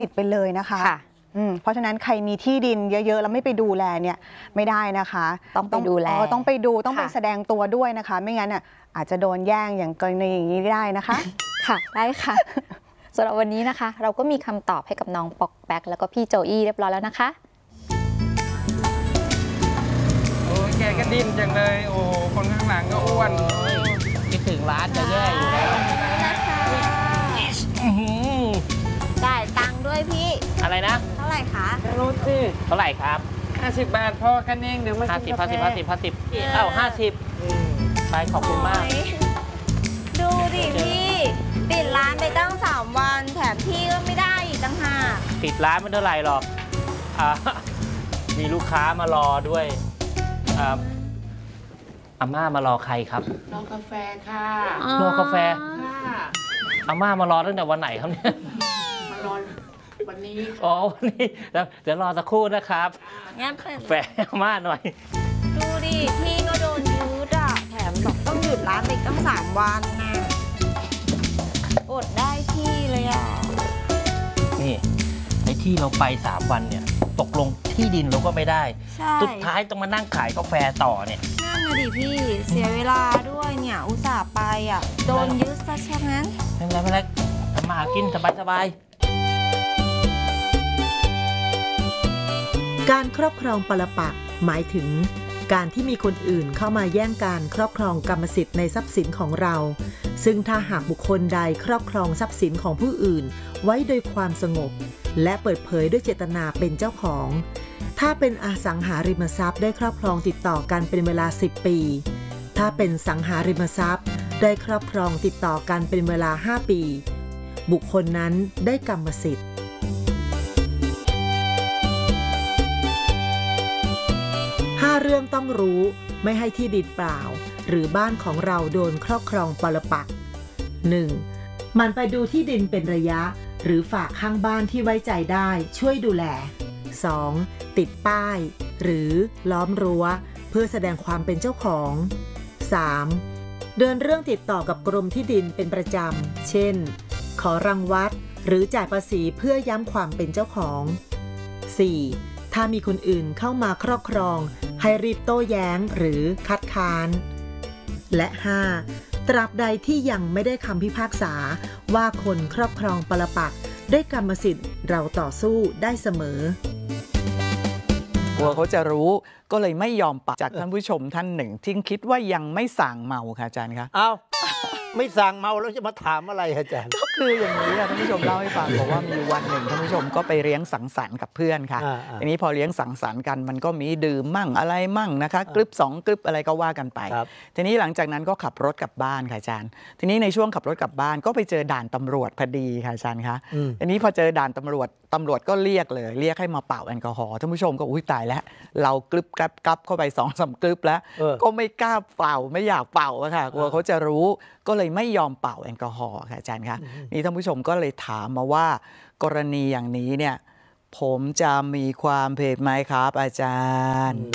ติดไปเลยนะคะเพราะฉะนั้นใครมีที่ดินเยอะๆแล้วไม่ไปดูแลเนี่ยไม่ได้นะคะต้องไปดูแลต้องไปดูต้องไปแสดงตัวด้วยนะคะไม่งั้นอาจจะโดนแย่งอย่างกรณีอย่างนี้ได้นะคะค่ะได้ค่ะสำหรับวันนี้นะคะเราก็มีคำตอบให้กับน้องปอกแป๊กแล้วก็พี่โจอี้เรียบร้อยแล้วนะคะโอ้ยแกก็ดิ้นจังเลยโอ้คนข้างหลังก็อ้วนคิดถึงร้านจะแย่อยู่แล้วจ่ายตังค์ด้วยพี่อะไรนะเท่าไหร่คะรู้สิเท่าไหร่ครับ 50 บาทพอกันเองเดี๋ยวมากินกาแฟ 50เอ้า50ไปขอบคุณมากดูดิพี่ปิดร้านไปตั้ง3 วันแถมพี่ก็ไม่ได้อีกตั้ง5 ปิดร้านไม่เท่าไหร่หรอกมีลูกค้ามารอด้วยอาม่ามารอใครครับรอกาแฟค่ะรอกาแฟอาม่ามารอตั้งแต่วันไหนครับเนี่ยมารอวันนี้วันนี้เดี๋ยวรอสักครู่นะครับงั้นเป็นแฟอาม่าหน่อยดูดิพี่ก็โดนยืดแถมบอกต้องหยุดร้านไปตั้ง3 วันนะอดได้ที่เลยนี่ไอ้ที่เราไป3 วันเนี่ยตกลงที่ดินเราก็ไม่ได้สุดท้ายต้องมานั่งขายกาแฟต่อเนี่ยนั่นน่ะดิพี่เสียเวลาด้วยเนี่ยอุตส่าห์ไปโดนยึดซะฉะนั้นไม่เป็นไรทำมาหากินสบายการครอบครองปรปักษ์หมายถึงการที่มีคนอื่นเข้ามาแย่งการครอบครองกรรมสิทธิ์ในทรัพย์สินของเราซึ่งถ้าหากบุคคลใดครอบครองทรัพย์สินของผู้อื่นไว้โดยความสงบและเปิดเผยด้วยเจตนาเป็นเจ้าของถ้าเป็นอสังหาริมทรัพย์ได้ครอบครองติดต่อกันเป็นเวลา10 ปีถ้าเป็นสังหาริมทรัพย์ได้ครอบครองติดต่อกันเป็นเวลา5 ปีบุคคลนั้นได้กรรมสิทธิ์5 เรื่องต้องรู้ไม่ให้ที่ดินเปล่าหรือบ้านของเราโดนครอบครองปรปักษ์ 1. มันไปดูที่ดินเป็นระยะหรือฝากข้างบ้านที่ไว้ใจได้ช่วยดูแล 2. ติดป้ายหรือล้อมรั้วเพื่อแสดงความเป็นเจ้าของ 3. เดินเรื่องติดต่อกับกรมที่ดินเป็นประจำเช่นขอรังวัดหรือจ่ายภาษีเพื่อย้ำความเป็นเจ้าของ 4. ถ้ามีคนอื่นเข้ามาครอบครองให้รีบโต้แย้งหรือคัดค้านและ 5. ตราบใดที่ยังไม่ได้คำพิพากษาว่าคนครอบครองปรปักษ์ได้กรรมสิทธิ์เราต่อสู้ได้เสมอกลัวเขาจะรู้ก็เลยไม่ยอมปะจากท่านผู้ชมท่านหนึ่งที่คิดว่ายังไม่สั่งเมาค่ะอาจารย์คะอ้าวไม่สั่งเมาแล้วจะมาถามอะไรอาจารย์ก็คืออย่างนี้ท่านผู้ชมเล่าให้ฟังบอกว่ามีวันหนึ่งท่านผู้ชมก็ไปเลี้ยงสังสรรค์กับเพื่อนค่ะทีนี้พอเลี้ยงสังสรรค์กันมันก็มีดื่มมั่งอะไรมั่งนะคะกรึบ2 กรึบอะไรก็ว่ากันไปทีนี้หลังจากนั้นก็ขับรถกลับบ้านค่ะอาจารย์ทีนี้ในช่วงขับรถกลับบ้านก็ไปเจอด่านตำรวจพอดีค่ะอาจารย์คะทีนี้พอเจอด่านตำรวจก็เรียกให้มาเป่าแอลกอฮอล์ท่านผู้ชมก็อุ้ยตายแล้วเรากรึบกับเข้าไป2-3 กรึบแล้วก็ไม่กล้าเป่าไม่อยากเป่าค่ะกลัวเขาจะรู้ก็เลยไม่ยอมเป่าแอลกอฮอล์ค่ะอาจารย์คะนี่ท่านผู้ชมก็เลยถามมาว่ากรณีอย่างนี้เนี่ยผมจะมีความผิดไหมครับอาจารย์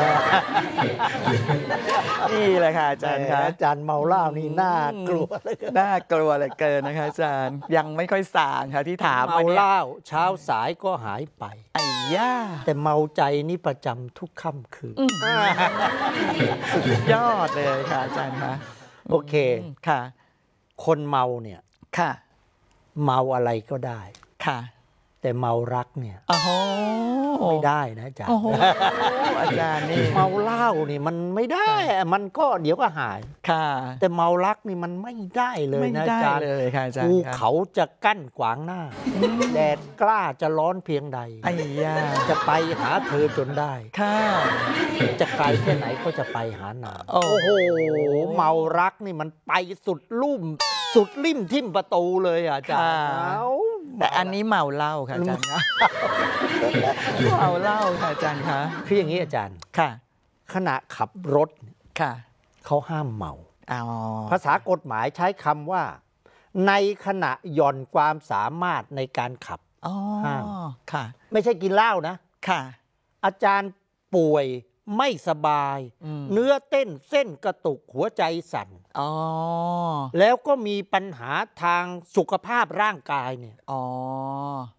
นี่แหละค่ะอาจารย์ครับอาจารย์เมาเหล้านี่น่ากลัวเลยเกินนะคะอาจารย์ยังไม่ค่อยสางค่ะที่ถามเมาเหล้าเช้าสายก็หายไปไอ้ย่าแต่เมาใจนี่ประจำทุกค่ำคืนสุดยอดเลยค่ะอาจารย์คะโอเคค่ะคนเมาเนี่ยค่ะเมาอะไรก็ได้ค่ะแต่เมารักเนี่ยไม่ได้นะอาจารย์อาจารย์นี่เมาเหล้านี่มันไม่ได้มันก็เดี๋ยวก็หายค่ะแต่เมารักนี่มันไม่ได้เลยนะอาจารย์เลยค่ะอาจารย์ภูเขาจะกั้นขวางหน้าแดดกล้าจะร้อนเพียงใดไอ้ย่าจะไปหาเธอจนได้ค่ะจะไกลแค่ไหนก็จะไปหานางโอ้โหเมารักนี่มันไปสุดลิ่มทิ่มประตูเลยอาจารย์แต่อันนี้เมาเหล้าค่ะอาจารย์นะเมาเหล้าค่ะอาจารย์คะคืออย่างนี้อาจารย์ค่ะขณะขับรถค่ะเขาห้ามเมาภาษากฎหมายใช้คำว่าในขณะหย่อนความสามารถในการขับห้ามค่ะไม่ใช่กินเหล้านะค่ะอาจารย์ป่วยไม่สบายเนื้อเต้นเส้นกระตุกหัวใจสั่นแล้วก็มีปัญหาทางสุขภาพร่างกายเนี่ย